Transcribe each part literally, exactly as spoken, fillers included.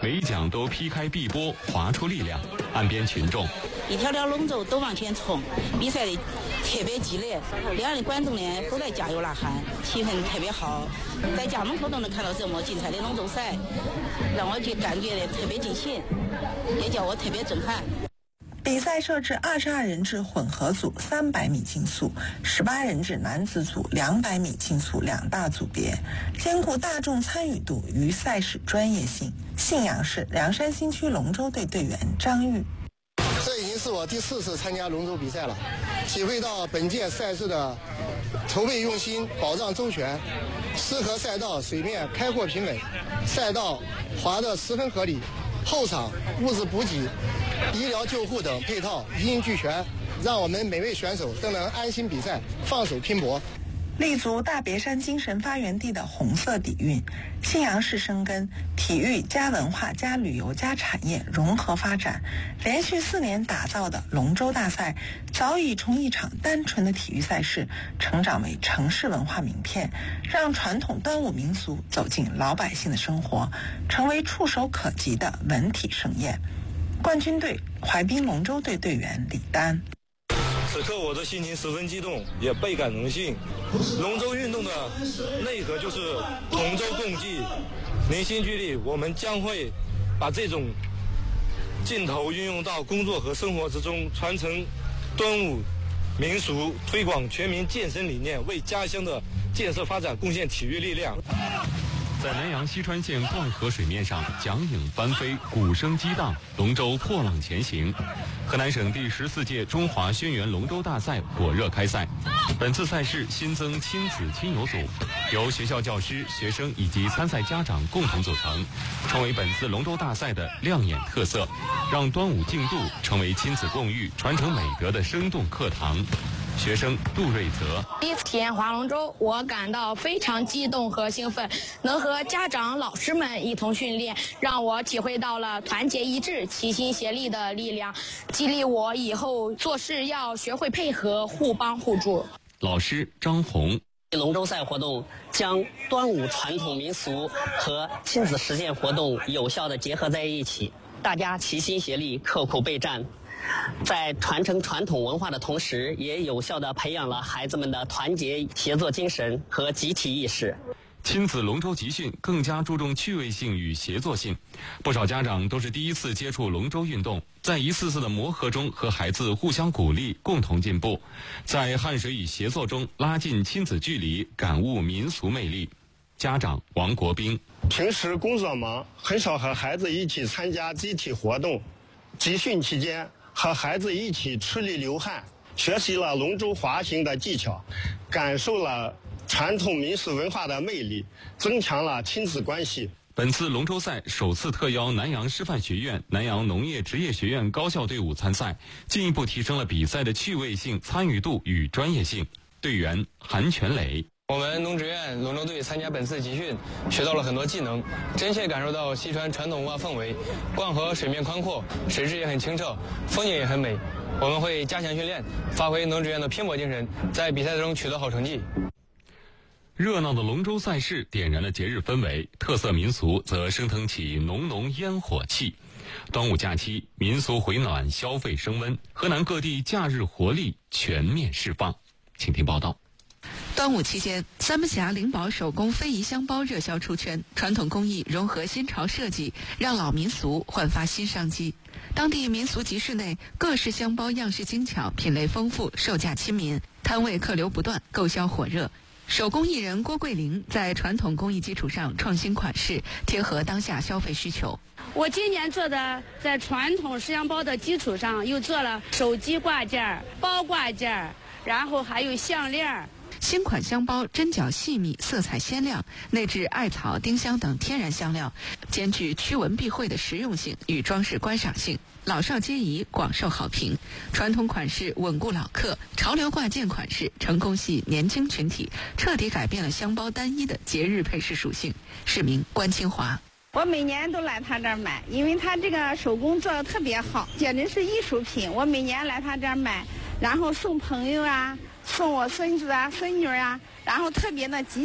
每一桨都劈开碧波，划出力量。岸边群众一条条龙舟都往前冲，比赛的特别激烈，两岸的观众呢都在加油呐喊，气氛特别好。在家门口都能看到这么精彩的龙舟赛，让我就感觉的特别尽兴，也叫我特别震撼。 比赛设置二十二人制混合组三百米竞速，十八人制男子组两百米竞速两大组别，兼顾大众参与度与赛事专业性。信阳市凉山新区龙舟队队员张玉： 这已经是我第四次参加龙舟比赛了，体会到本届赛事的筹备用心、保障周全，适合赛道水面开阔平稳，赛道划得十分合理，后场物资补给、医疗救护等配套一应俱全，让我们每位选手都能安心比赛，放手拼搏。 立足大别山精神发源地的红色底蕴，信阳市深耕体育加文化加旅游加产业融合发展，连续四年打造的龙舟大赛，早已从一场单纯的体育赛事成长为城市文化名片，让传统端午民俗走进老百姓的生活，成为触手可及的文体盛宴。冠军队淮滨龙舟队队员李丹： 此刻我的心情十分激动，也倍感荣幸。龙舟运动的内核就是同舟共济、凝心聚力，我们将会把这种劲头运用到工作和生活之中，传承端午民俗，推广全民健身理念，为家乡的建设发展贡献体育力量。 在南阳西川县灌河水面上，桨影翻飞，鼓声激荡，龙舟破浪前行。河南省第十四届中华轩辕龙舟大赛火热开赛。本次赛事新增亲子亲友组，由学校教师、学生以及参赛家长共同组成，成为本次龙舟大赛的亮眼特色，让端午竞渡成为亲子共育、传承美德的生动课堂。学生杜瑞泽： 第一次体验划龙舟，我感到非常激动和兴奋，能和家长、老师们一同训练，让我体会到了团结一致、齐心协力的力量，激励我以后做事要学会配合、互帮互助。 老师张红： 龙舟赛活动将端午传统民俗和亲子实践活动有效地结合在一起，大家齐心协力、刻苦备战，在传承传统文化的同时，也有效地培养了孩子们的团结协作精神和集体意识。 亲子龙舟集训更加注重趣味性与协作性，不少家长都是第一次接触龙舟运动，在一次次的磨合中和孩子互相鼓励，共同进步，在汗水与协作中拉近亲子距离，感悟民俗魅力。家长王国兵： 平时工作忙，很少和孩子一起参加集体活动，集训期间和孩子一起吃力流汗，学习了龙舟滑行的技巧，感受了传统民俗文化的魅力，增强了亲子关系。 本次龙舟赛首次特邀南阳师范学院、南阳农业职业学院高校队伍参赛，进一步提升了比赛的趣味性、参与度与专业性。队员韩全磊： 我们农职院龙舟队参加本次集训，学到了很多技能，真切感受到西川传统文化氛围。灌河水面宽阔，水质也很清澈，风景也很美。我们会加强训练，发挥农职院的拼搏精神，在比赛中取得好成绩。 热闹的龙舟赛事点燃了节日氛围，特色民俗则升腾起浓浓烟火气。端午假期，民俗回暖，消费升温，河南各地假日活力全面释放。请听报道。 端午期间，三门峡灵宝手工非遗香包热销出圈，传统工艺融合新潮设计，让老民俗焕发新商机。当地民俗集市内，各式香包样式精巧，品类丰富，售价亲民，摊位客流不断，购销火热。手工艺人郭桂玲在传统工艺基础上创新款式，贴合当下消费需求。 我今年做的，在传统式香包的基础上，又做了手机挂件、包挂件，然后还有项链。 新款香包针脚细密，色彩鲜亮，内置艾草、丁香等天然香料，兼具驱蚊避秽的实用性与装饰观赏性，老少皆宜，广受好评。传统款式稳固老客，潮流挂件款式成功吸引年轻群体，彻底改变了香包单一的节日配饰属性。市民关清华： 我每年都来他这儿买，因为他这个手工做的特别好，简直是艺术品。我每年来他这儿买，然后送朋友啊，送我孙子啊、孙女啊，然后特别的吉祥。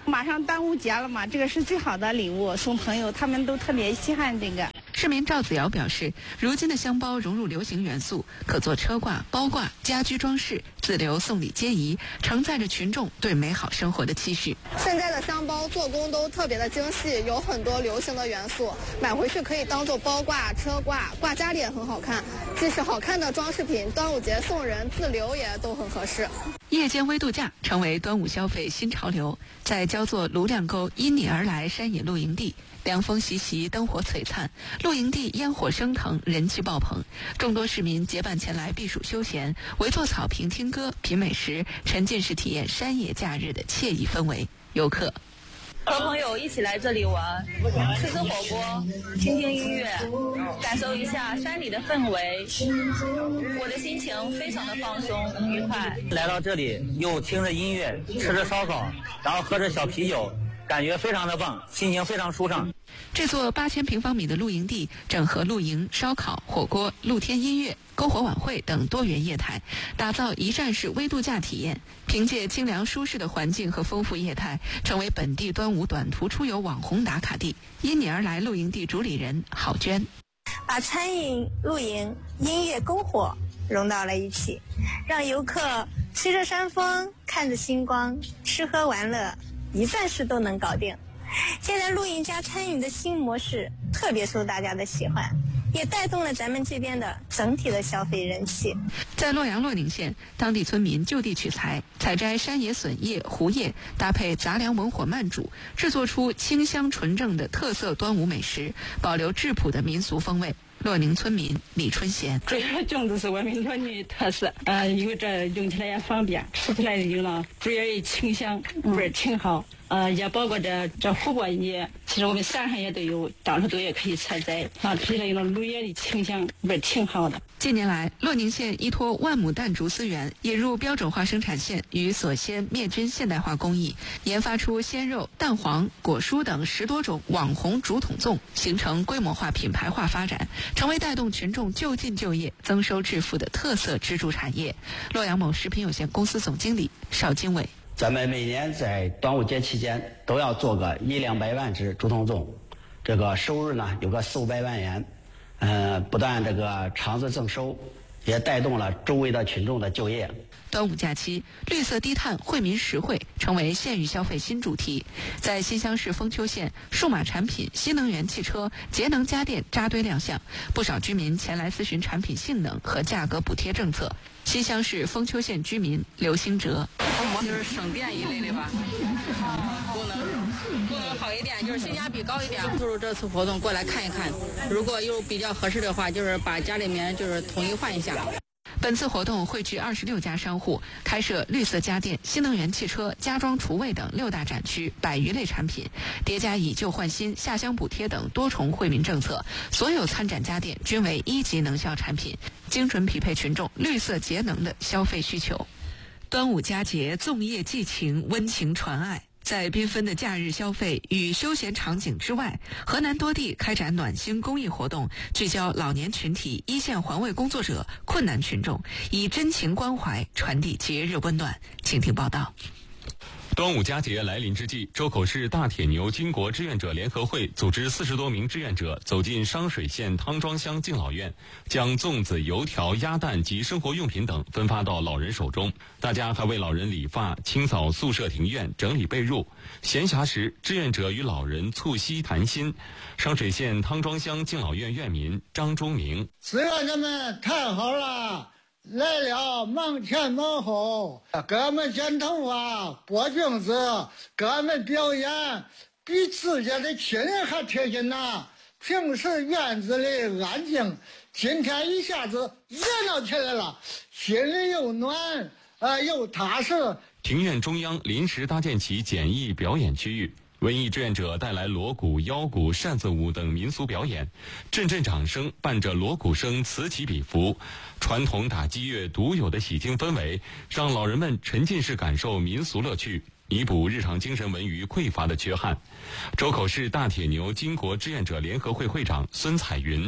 马上端午节了嘛，这个是最好的礼物，送朋友他们都特别稀罕这个。 市民赵子尧表示，如今的香包融入流行元素，可做车挂、包挂、家居装饰，自留送礼皆宜，承载着群众对美好生活的期许。 现在的香包做工都特别的精细，有很多流行的元素，买回去可以当做包挂、车挂，挂家里也很好看。既是好看的装饰品，端午节送人自留也都很合适。 夜间微度假成为端午消费新潮流，在焦作卢亮沟因你而来山野露营地，凉风习习，灯火璀璨，露营地烟火升腾，人气爆棚，众多市民结伴前来避暑休闲，围坐草坪听歌、品美食，沉浸式体验山野假日的惬意氛围。游客和朋友一起来这里玩，吃吃火锅，听听音乐，感受一下山里的氛围，我的心情非常的放松愉快。 来到这里又听着音乐，吃着烧烤，然后喝着小啤酒，感觉非常的棒，心情非常舒畅。 这座八千平方米的露营地整合露营、烧烤、火锅、露天音乐、篝火晚会等多元业态，打造一站式微度假体验。凭借清凉舒适的环境和丰富业态，成为本地端午短途出游网红打卡地。因你而来露营地主理人郝娟， 把餐饮、露营、音乐、篝火融到了一起，让游客吹着山风，看着星光，吃喝玩乐一站式都能搞定。现在露营加餐饮的新模式特别受大家的喜欢，也带动了咱们这边的整体的消费人气。 在洛阳洛宁县，当地村民就地取材，采摘山野笋叶、胡叶，搭配杂粮文火慢煮，制作出清香纯正的特色端午美食，保留质朴的民俗风味。洛宁村民李春贤， 这个粽子是我们洛宁的特色，呃，因为这用起来也方便，吃起来有了主要也清香，味儿挺好。呃，也包括这这胡萝叶，其实我们山上也都有，到处都也可以采摘，啊，吃起来有了绿叶的清香，味儿挺好的。 近年来，洛宁县依托万亩弹竹资源，引入标准化生产线与锁鲜灭菌现代化工艺，研发出鲜肉、蛋黄、果蔬等十多种网红竹筒粽，形成规模化品牌化发展，成为带动群众就近就业、增收致富的特色支柱产业。洛阳某食品有限公司总经理邵金伟， 咱们每年在端午节期间都要做个一两百万只竹筒粽，这个收入呢有个四五百万元，呃，不但这个厂子增收，也带动了周围的群众的就业。 端午假期，绿色低碳、惠民实惠成为县域消费新主题。在新乡市丰丘县，数码产品、新能源汽车、节能家电扎堆亮相，不少居民前来咨询产品性能和价格补贴政策。新乡市丰丘县居民刘兴哲， 就是省电一类的吧，功能功能好一点，就是性价比高一点。就是这次活动过来看一看，如果有比较合适的话，就是把家里面就是统一换一下。 本次活动汇聚二十六家商户，开设绿色家电、新能源汽车、家装厨卫等六大展区，百余类产品，叠加以旧换新、下乡补贴等多重惠民政策，所有参展家电均为一级能效产品，精准匹配群众绿色节能的消费需求。端午佳节，粽叶寄情，温情传爱。在缤纷的假日消费与休闲场景之外，河南多地开展暖心公益活动，聚焦老年群体、一线环卫工作者、困难群众，以真情关怀传递节日温暖。请听报道。 端午佳节来临之际，周口市大铁牛巾帼志愿者联合会组织四十多名志愿者走进商水县汤庄乡敬老院，将粽子、油条、鸭蛋及生活用品等分发到老人手中。大家还为老人理发、清扫宿舍庭院、整理被褥。闲暇时，志愿者与老人促膝谈心。商水县汤庄乡敬老院院民张忠明： 志愿者们太好了！来了，忙前忙后，给俺们剪头发、拨镜子，给俺们表演，比自家的亲人还贴心呐。平时院子里安静，今天一下子热闹起来了，心里又暖，啊，又踏实。 庭院中央临时搭建起简易表演区域。文艺志愿者带来锣鼓、腰鼓、扇子舞等民俗表演，阵阵掌声伴着锣鼓声此起彼伏，传统打击乐独有的喜庆氛围，让老人们沉浸式感受民俗乐趣，弥补日常精神文娱匮乏的缺憾。周口市大铁牛巾帼志愿者联合会会长孙彩云：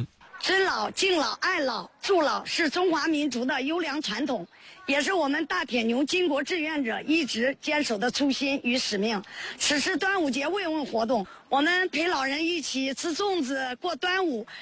尊老、敬老、爱老、助老是中华民族的优良传统，也是我们大铁牛巾帼志愿者一直坚守的初心与使命。此次端午节慰问活动，我们陪老人一起吃粽子过端午，